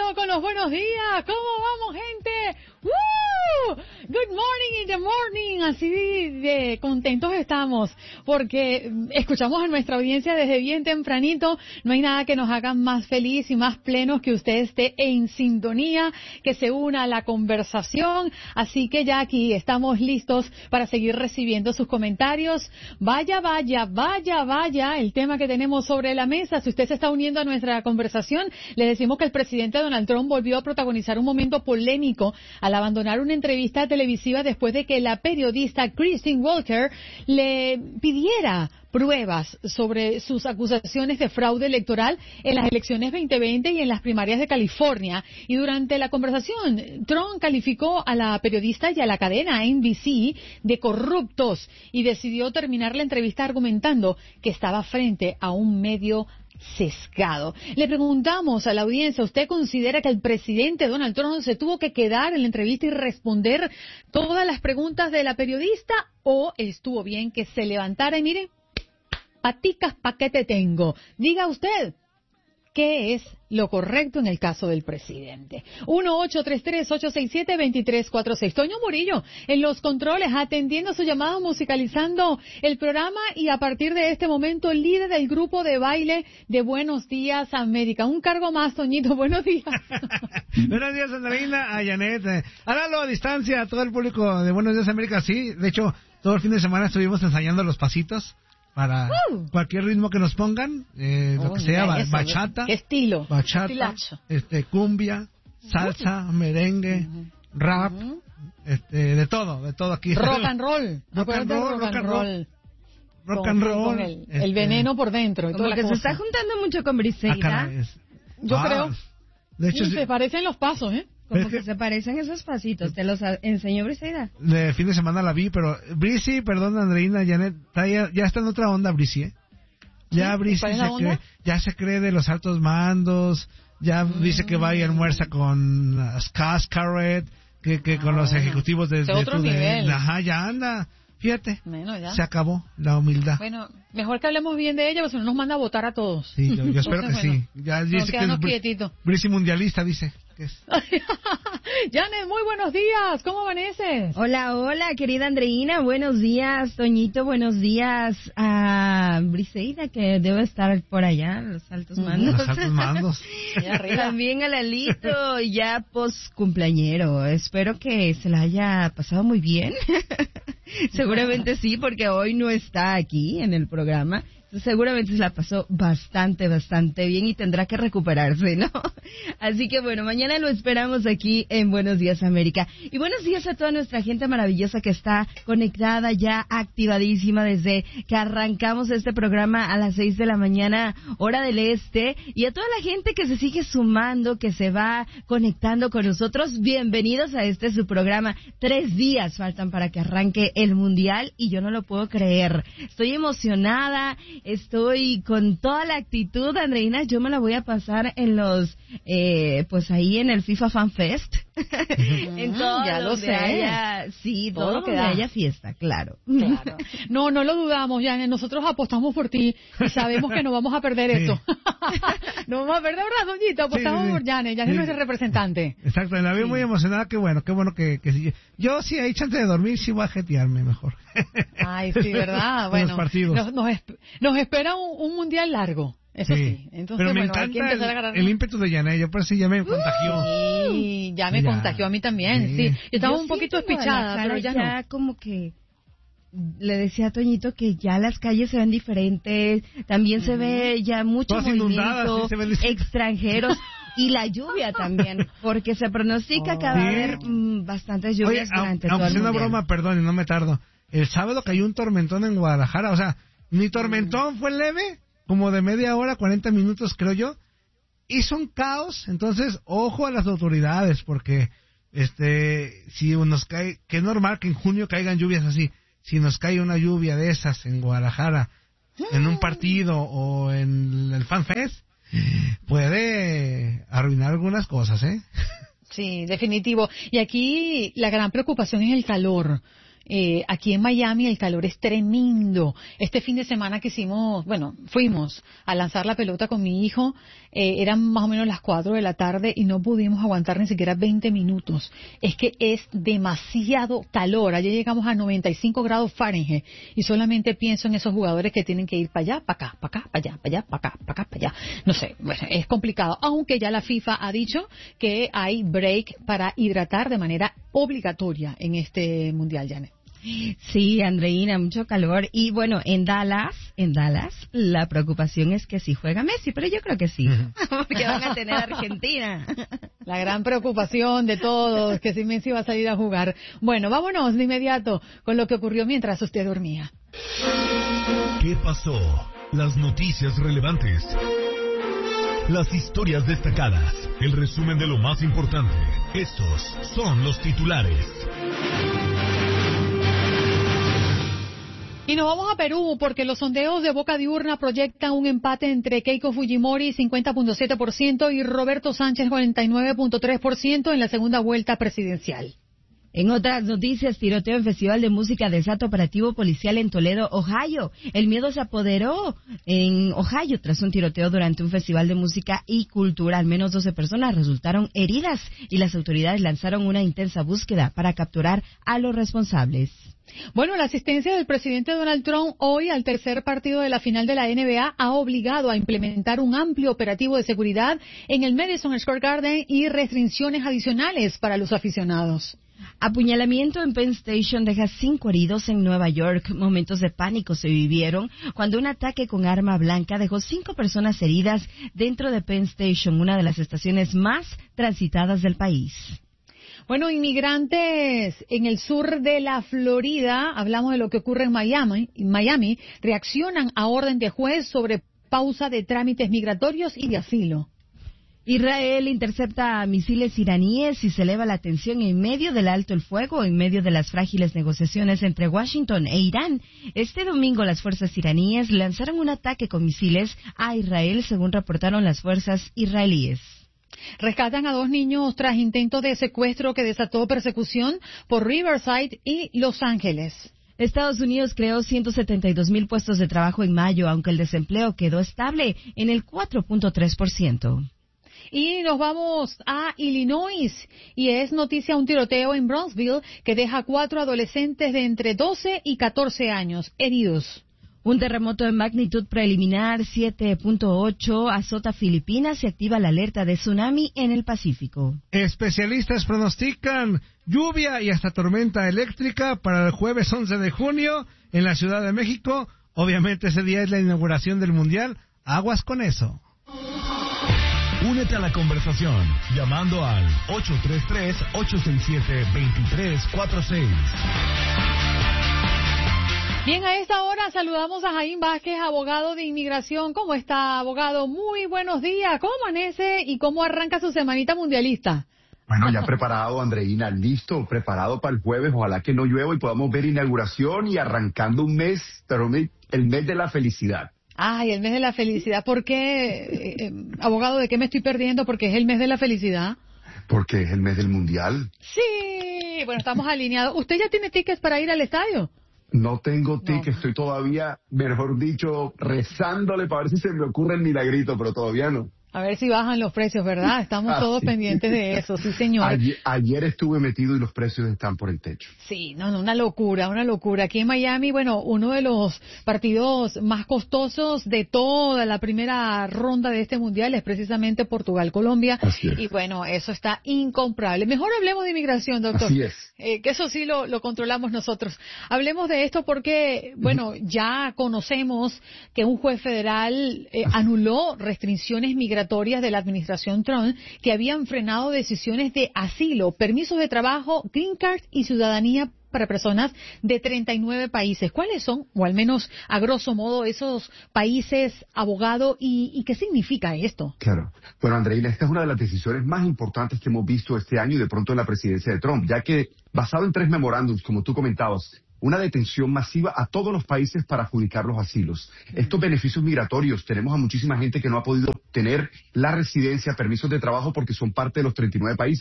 Bueno, con los buenos días. ¿Cómo vamos, gente? ¡Woo! Good morning in the morning. Así de contentos estamos porque escuchamos a nuestra audiencia desde bien tempranito. No hay nada que nos haga más feliz y más plenos que usted esté en sintonía, que se una a la conversación. Así que ya aquí estamos listos para seguir recibiendo sus comentarios. Vaya el tema que tenemos sobre la mesa. Si usted se está uniendo a nuestra conversación, le decimos que el presidente Donald Trump volvió a protagonizar un momento polémico al abandonar una entrevista televisiva después de que la periodista Christine Walker le pidiera pruebas sobre sus acusaciones de fraude electoral en las elecciones 2020 y en las primarias de California. Y durante la conversación, Trump calificó a la periodista y a la cadena NBC de corruptos y decidió terminar la entrevista argumentando que estaba frente a un medio sesgado. Le preguntamos a la audiencia, ¿usted considera que el presidente Donald Trump se tuvo que quedar en la entrevista y responder todas las preguntas de la periodista o estuvo bien que se levantara y mire, paticas pa' qué te tengo? Diga usted, ¿qué es lo correcto en el caso del presidente? 1-833-867-2346. Toño Murillo en los controles, atendiendo su llamado, musicalizando el programa y a partir de este momento líder del grupo de baile de Buenos Días América. Un cargo más, Toñito. Buenos días. Buenos días, Andreina, a Janet. Hágalo a distancia a todo el público de Buenos Días América. Sí, de hecho, todo el fin de semana estuvimos ensayando los pasitos para cualquier ritmo que nos pongan, lo que sea, bachata, ¿qué estilo? Bachata, cumbia, salsa, merengue, rap, de todo aquí. Rock and roll. Rock and roll. Con el veneno por dentro. Y como que se está juntando mucho con Briseida. Yo creo. De hecho, se parecen los pasos, ¿eh? Como que se parecen esos pasitos. ¿Te los enseñó Briseida? De fin de semana la vi, pero Brisi, perdón, Andreina, Janet, ya está en otra onda, Brisi, ¿eh? Ya Brisi se cree de los altos mandos, ya dice que va y almuerza con Scarlett, que con los ejecutivos de otro nivel. Ajá, ya anda. Fíjate, ya. Se acabó la humildad. Bueno, mejor que hablemos bien de ella, porque si no nos manda a votar a todos. Sí, yo espero que sí. Ya dice que es Brisi mundialista, dice. Janet, muy buenos días. ¿Cómo amaneces? Hola, querida Andreina. Buenos días, Toñito. Buenos días a Briseida, que debe estar por allá, los altos mandos. Los altos mandos. También a Lalito, ya post cumpleañero. Espero que se la haya pasado muy bien. Seguramente sí, porque hoy no está aquí en el programa. Seguramente se la pasó bastante bien y tendrá que recuperarse, ¿no? Así que bueno, mañana lo esperamos aquí en Buenos Días América. Y buenos días a toda nuestra gente maravillosa que está conectada, ya activadísima desde que arrancamos este programa a las 6 de la mañana, hora del este. Y a toda la gente que se sigue sumando, que se va conectando con nosotros, bienvenidos a este su programa. 3 días faltan para que arranque el Mundial y yo no lo puedo creer. Estoy emocionada. Estoy con toda la actitud, Andreina. Yo me la voy a pasar en los, pues ahí en el FIFA Fan Fest. En todo ya lo sé. Todo lo que haya fiesta, claro. No lo dudamos, Janet. Nosotros apostamos por ti y sabemos que no vamos a perder esto. No vamos a perder, ¿verdad, Doñito? Apostamos por Janet. Janet es nuestra representante. Exacto, la vi muy emocionada. Qué bueno que sí. Yo sí, ahí antes de dormir, sí voy a jetearme mejor. Ay, sí, ¿verdad? Bueno, nos espera un mundial largo. Eso sí. Entonces, pero me encanta el ímpetu de Janet. Yo por eso ya me contagió. Sí, ya me contagió a mí también. Sí. Yo estaba un poquito despichada, pero ya no. Como que le decía a Toñito que ya las calles se ven diferentes. También se ve ya mucho todas movimiento, extranjeros. Y la lluvia también, porque se pronostica que va a haber bastantes lluvias durante todo el aunque sea una mundial. broma, perdón, y no me tardo. El sábado cayó un tormentón en Guadalajara. O sea, mi tormentón fue leve, como de media hora, 40 minutos, creo yo. Hizo un caos. Entonces, ojo a las autoridades, porque si nos cae, que es normal que en junio caigan lluvias así. Si nos cae una lluvia de esas en Guadalajara, en un partido o en el Fan Fest, puede arruinar algunas cosas, ¿eh? Sí, definitivo. Y aquí la gran preocupación es el calor. Aquí en Miami el calor es tremendo. Este fin de semana que fuimos a lanzar la pelota con mi hijo, eran más o menos las 4 de la tarde y no pudimos aguantar ni siquiera 20 minutos. Es que es demasiado calor. Ayer llegamos a 95 grados Fahrenheit y solamente pienso en esos jugadores que tienen que ir para allá, para acá, para acá, para allá, para allá, para acá, para acá, para allá. No sé, bueno, es complicado. Aunque ya la FIFA ha dicho que hay break para hidratar de manera obligatoria en este mundial, Janet. Sí, Andreina, mucho calor. Y bueno, en Dallas, la preocupación es que sí juega Messi, pero yo creo que sí, porque van a tener a Argentina. La gran preocupación de todos, que si Messi va a salir a jugar. Bueno, vámonos de inmediato con lo que ocurrió mientras usted dormía. ¿Qué pasó? Las noticias relevantes. Las historias destacadas. El resumen de lo más importante. Estos son los titulares. Y nos vamos a Perú porque los sondeos de Boca de Urna proyectan un empate entre Keiko Fujimori 50.7% y Roberto Sánchez 49.3% en la segunda vuelta presidencial. En otras noticias, tiroteo en Festival de Música desata operativo policial en Toledo, Ohio. El miedo se apoderó en Ohio tras un tiroteo durante un festival de música y cultura. Al menos 12 personas resultaron heridas y las autoridades lanzaron una intensa búsqueda para capturar a los responsables. Bueno, la asistencia del presidente Donald Trump hoy al tercer partido de la final de la NBA ha obligado a implementar un amplio operativo de seguridad en el Madison Square Garden y restricciones adicionales para los aficionados. Apuñalamiento en Penn Station deja 5 heridos en Nueva York. Momentos de pánico se vivieron cuando un ataque con arma blanca dejó 5 personas heridas dentro de Penn Station, una de las estaciones más transitadas del país. Bueno, inmigrantes en el sur de la Florida, hablamos de lo que ocurre en Miami, reaccionan a orden de juez sobre pausa de trámites migratorios y de asilo. Israel intercepta misiles iraníes y se eleva la tensión en medio del alto el fuego, en medio de las frágiles negociaciones entre Washington e Irán. Este domingo las fuerzas iraníes lanzaron un ataque con misiles a Israel, según reportaron las fuerzas israelíes. Rescatan a 2 niños tras intentos de secuestro que desató persecución por Riverside y Los Ángeles. Estados Unidos creó 172,000 puestos de trabajo en mayo, aunque el desempleo quedó estable en el 4.3%. Y nos vamos a Illinois y es noticia un tiroteo en Brownsville que deja 4 adolescentes de entre 12 y 14 años heridos. Un terremoto de magnitud preliminar 7.8 azota Filipinas y activa la alerta de tsunami en el Pacífico. Especialistas pronostican lluvia y hasta tormenta eléctrica para el jueves 11 de junio en la Ciudad de México. Obviamente ese día es la inauguración del Mundial. Aguas con eso. Únete a la conversación llamando al 833-867-2346. Bien, a esta hora saludamos a Jaime Vázquez, abogado de inmigración. ¿Cómo está, abogado? Muy buenos días. ¿Cómo amanece y cómo arranca su semanita mundialista? Bueno, ya preparado, Andreina, listo, preparado para el jueves. Ojalá que no llueva y podamos ver inauguración y arrancando un mes, pero el mes de la felicidad. Ay, el mes de la felicidad. ¿Por qué, abogado, de qué me estoy perdiendo? Porque es el mes de la felicidad. Porque es el mes del Mundial. Sí, bueno, estamos alineados. ¿Usted ya tiene tickets para ir al estadio? No tengo tickets, estoy todavía, mejor dicho, rezándole para ver si se me ocurre el milagrito, pero todavía no. A ver si bajan los precios, ¿verdad? Estamos todos pendientes de eso, sí, señor. Ayer estuve metido y los precios están por el techo. Sí, no, una locura, una locura. Aquí en Miami, bueno, uno de los partidos más costosos de toda la primera ronda de este mundial es precisamente Portugal-Colombia. Así es. Y bueno, eso está incomparable. Mejor hablemos de inmigración, doctor. Así es. Que eso sí lo controlamos nosotros. Hablemos de esto porque, bueno, ya conocemos que un juez federal anuló restricciones migratorias de la administración Trump que habían frenado decisiones de asilo, permisos de trabajo, green card y ciudadanía para personas de 39 países. ¿Cuáles son, o al menos a grosso modo, esos países, abogado, y qué significa esto? Claro. Bueno, Andreina, esta es una de las decisiones más importantes que hemos visto este año y de pronto en la presidencia de Trump, ya que basado en 3 memorándums, como tú comentabas, una detención masiva a todos los países para adjudicar los asilos. Estos beneficios migratorios, tenemos a muchísima gente que no ha podido obtener la residencia, permisos de trabajo porque son parte de los 39 países.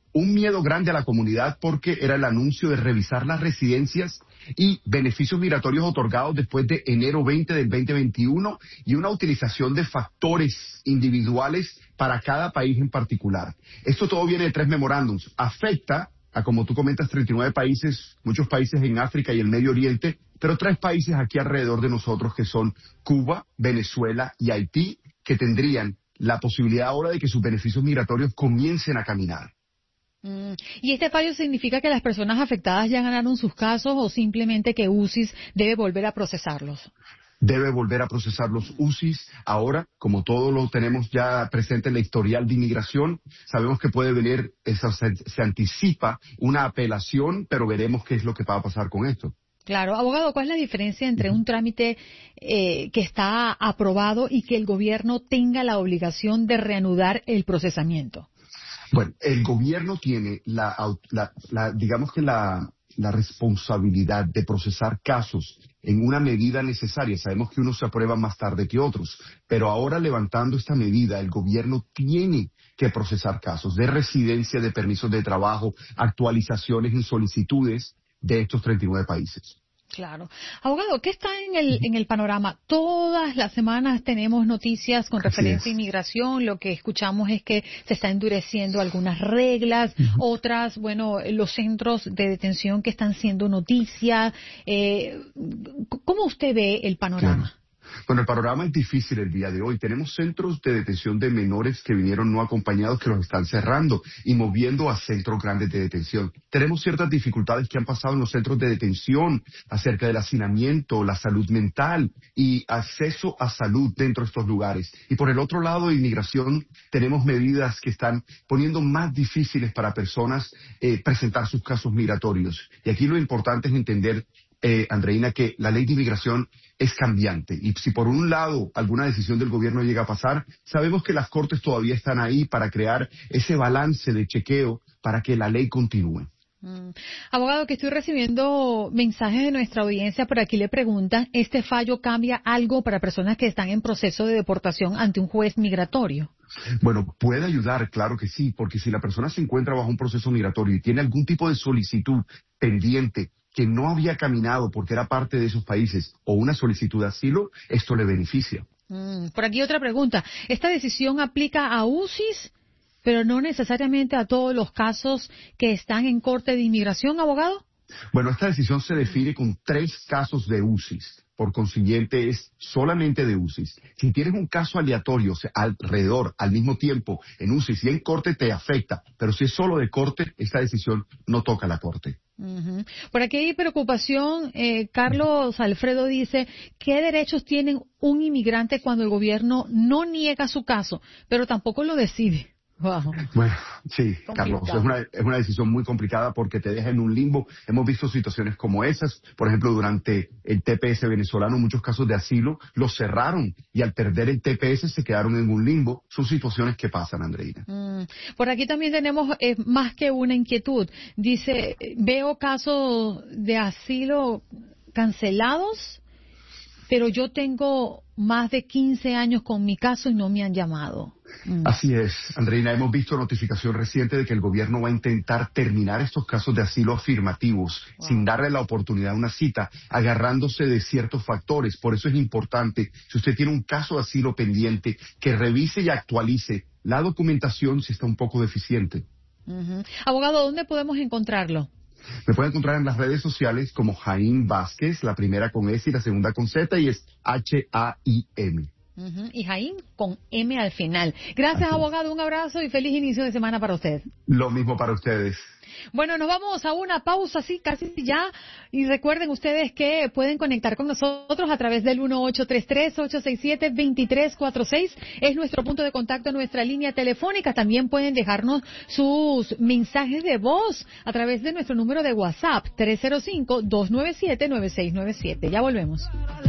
un miedo grande a la comunidad porque era el anuncio de revisar las residencias y beneficios migratorios otorgados después de enero 20 del 2021 y una utilización de factores individuales para cada país en particular. Esto todo viene de 3 memorándums. Afecta a, como tú comentas, 39 países, muchos países en África y el Medio Oriente, pero 3 países aquí alrededor de nosotros que son Cuba, Venezuela y Haití, que tendrían la posibilidad ahora de que sus beneficios migratorios comiencen a caminar. ¿Y este fallo significa que las personas afectadas ya ganaron sus casos o simplemente que UCIS debe volver a procesarlos? Debe volver a procesar los UCIS. Ahora, como todo lo tenemos ya presente en la historial de inmigración, sabemos que puede venir, se anticipa una apelación, pero veremos qué es lo que va a pasar con esto. Claro. Abogado, ¿cuál es la diferencia entre un trámite que está aprobado y que el gobierno tenga la obligación de reanudar el procesamiento? Bueno, el gobierno tiene digamos que la responsabilidad de procesar casos en una medida necesaria. Sabemos que unos se aprueban más tarde que otros, pero ahora levantando esta medida, el gobierno tiene que procesar casos de residencia, de permisos de trabajo, actualizaciones en solicitudes de estos 39 países. Claro. Abogado, ¿qué está en el panorama? Todas las semanas tenemos noticias con referencia a inmigración. Lo que escuchamos es que se está endureciendo algunas reglas, otras, bueno, los centros de detención que están siendo noticia. ¿Cómo usted ve el panorama? Claro. Bueno, el panorama es difícil el día de hoy. Tenemos centros de detención de menores que vinieron no acompañados que los están cerrando y moviendo a centros grandes de detención. Tenemos ciertas dificultades que han pasado en los centros de detención acerca del hacinamiento, la salud mental y acceso a salud dentro de estos lugares. Y por el otro lado de inmigración, tenemos medidas que están poniendo más difíciles para personas presentar sus casos migratorios. Y aquí lo importante es entender, Andreina, que la ley de inmigración es cambiante y si por un lado alguna decisión del gobierno llega a pasar, sabemos que las cortes todavía están ahí para crear ese balance de chequeo para que la ley continúe. Abogado, que estoy recibiendo mensajes de nuestra audiencia, por aquí le preguntan, ¿este fallo cambia algo para personas que están en proceso de deportación ante un juez migratorio? Bueno, puede ayudar, claro que sí, porque si la persona se encuentra bajo un proceso migratorio y tiene algún tipo de solicitud pendiente que no había caminado porque era parte de esos países o una solicitud de asilo, esto le beneficia. Por aquí otra pregunta. ¿Esta decisión aplica a UCIS, pero no necesariamente a todos los casos que están en corte de inmigración, abogado? Bueno, esta decisión se define con 3 casos de UCIS. Por consiguiente, es solamente de UCIS. Si tienes un caso aleatorio, o sea, alrededor, al mismo tiempo, en UCIS y en corte, te afecta. Pero si es solo de corte, esta decisión no toca la corte. Por aquí hay preocupación. Carlos Alfredo dice, ¿qué derechos tiene un inmigrante cuando el gobierno no niega su caso, pero tampoco lo decide? Wow. Bueno, sí, Complicado. Carlos, es una decisión muy complicada porque te deja en un limbo. Hemos visto situaciones como esas. Por ejemplo, durante el TPS venezolano, muchos casos de asilo los cerraron y al perder el TPS se quedaron en un limbo. Son situaciones que pasan, Andreina. Por aquí también tenemos más que una inquietud. Dice, veo casos de asilo cancelados, pero yo tengo más de 15 años con mi caso y no me han llamado. Así es, Andreina, hemos visto notificación reciente de que el gobierno va a intentar terminar estos casos de asilo afirmativos sin darle la oportunidad a una cita, agarrándose de ciertos factores. Por eso es importante, si usted tiene un caso de asilo pendiente, que revise y actualice la documentación si está un poco deficiente. Abogado, ¿dónde podemos encontrarlo? Me pueden encontrar en las redes sociales como Jaim Vázquez, la primera con S y la segunda con Z, y es H-A-I-M. Y Jaim con M al final. Gracias, abogado. Un abrazo y feliz inicio de semana para usted. Lo mismo para ustedes. Bueno, nos vamos a una pausa, sí, casi ya. Y recuerden ustedes que pueden conectar con nosotros a través del 1833-867-2346. Es nuestro punto de contacto, nuestra línea telefónica. También pueden dejarnos sus mensajes de voz a través de nuestro número de WhatsApp, 305-297-9697. Ya volvemos.